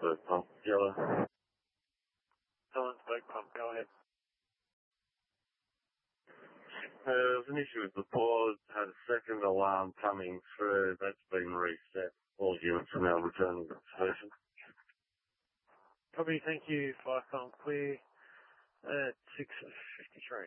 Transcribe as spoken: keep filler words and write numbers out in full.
Ellensburg pump, yellow. Ellensburg pump, go ahead. Uh, there was an issue with the pause, had a second alarm coming through, that's been reset. All units are now returning to the station. Copy, thank you. Five pump clear at six fifty-three.